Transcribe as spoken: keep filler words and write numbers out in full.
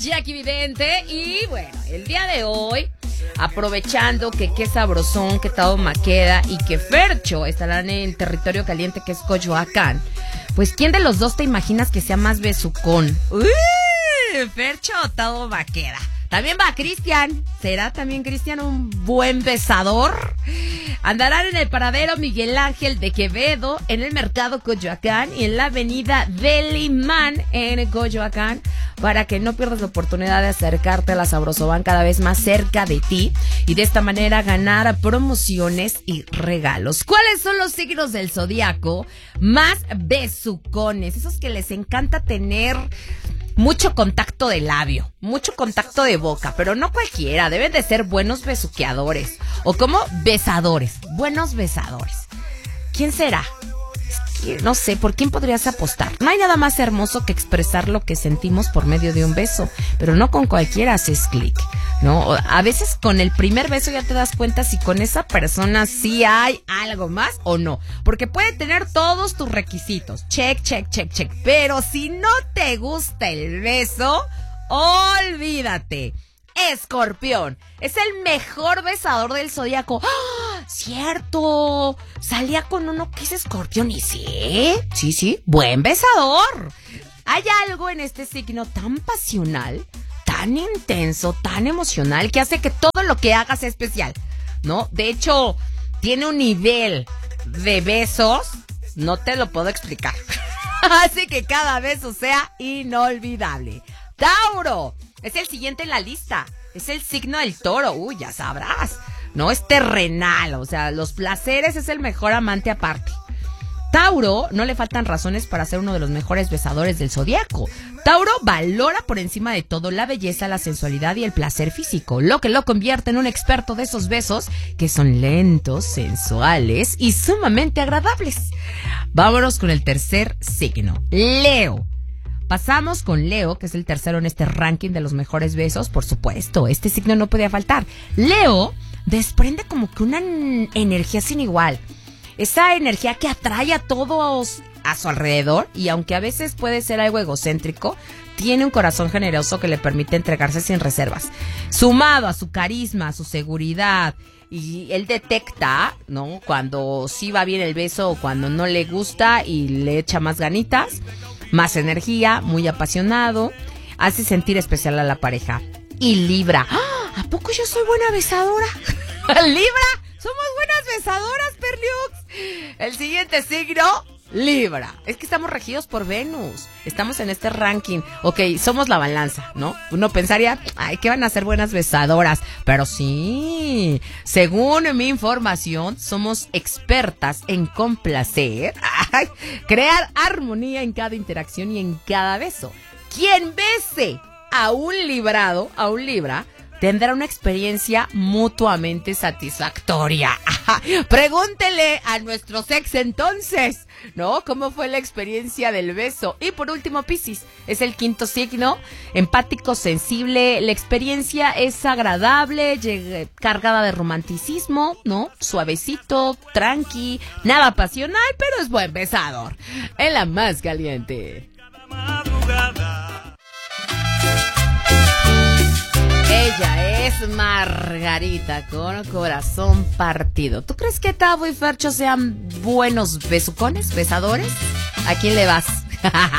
Jackie Vidente. Y bueno, el día de hoy, aprovechando que qué sabrosón, que toma queda y que Fercho estarán en territorio caliente que es Coyoacán, pues ¿quién de los dos te imaginas que sea más besucón? ¡Uy! Fercho o toma queda. También va Cristian. ¿Será también Cristian un buen besador? Andarán en el paradero Miguel Ángel de Quevedo, en el mercado Coyoacán y en la avenida del Imán en Coyoacán, para que no pierdas la oportunidad de acercarte a la Sabrosoban cada vez más cerca de ti y de esta manera ganar promociones y regalos. ¿Cuáles son los signos del zodiaco más besucones? Esos que les encanta tener mucho contacto de labio, mucho contacto de boca, pero no cualquiera, deben de ser buenos besuqueadores, o como besadores, buenos besadores. ¿Quién será? Es que no sé, ¿por quién podrías apostar? No hay nada más hermoso que expresar lo que sentimos por medio de un beso, pero no con cualquiera haces clic, ¿no? A veces con el primer beso ya te das cuenta si con esa persona sí hay algo más o no, porque puede tener todos tus requisitos, check, check, check, check, pero si no te gusta el beso, olvídate. Escorpión es el mejor besador del zodiaco. ¡Ah! ¡Cierto! Salía con uno que es escorpión y sí, sí, sí, buen besador. Hay algo en este signo tan pasional, tan intenso, tan emocional, que hace que todo lo que hagas sea especial, ¿no? De hecho, tiene un nivel de besos, no te lo puedo explicar. Hace que cada beso sea inolvidable. Tauro es el siguiente en la lista. Es el signo del toro. Uy, ya sabrás. No es terrenal. O sea, los placeres es el mejor amante aparte. Tauro no le faltan razones para ser uno de los mejores besadores del zodiaco. Tauro valora por encima de todo la belleza, la sensualidad y el placer físico, lo que lo convierte en un experto de esos besos que son lentos, sensuales y sumamente agradables. Vámonos con el tercer signo, Leo. Pasamos con Leo, que es el tercero en este ranking de los mejores besos. Por supuesto, este signo no podía faltar. Leo desprende como que una n- energía sin igual. Esa energía que atrae a todos a su alrededor y aunque a veces puede ser algo egocéntrico, tiene un corazón generoso que le permite entregarse sin reservas. Sumado a su carisma, a su seguridad, y él detecta, ¿no?, cuando sí va bien el beso o cuando no le gusta y le echa más ganitas, más energía, muy apasionado, hace sentir especial a la pareja. Y Libra. ¡Ah! ¿A poco yo soy buena besadora? ¿Libra? Somos buenas besadoras, Perliux. El siguiente signo, Libra. Es que estamos regidos por Venus. Estamos en este ranking. Ok, somos la balanza, ¿no? Uno pensaría, ay, que van a ser buenas besadoras. Pero sí, según mi información, somos expertas en complacer, ay, crear armonía en cada interacción y en cada beso. Quien bese a un librado, a un Libra, tendrá una experiencia mutuamente satisfactoria. Ajá. Pregúntele a nuestros ex entonces, ¿no? ¿Cómo fue la experiencia del beso? Y por último, Piscis, es el quinto signo, empático, sensible. La experiencia es agradable, llega, cargada de romanticismo, ¿no? Suavecito, tranqui, nada pasional, pero es buen besador. En la más caliente. Ella es Margarita con corazón partido. ¿Tú crees que Tavo y Fercho sean buenos besucones, besadores? ¿A quién le vas?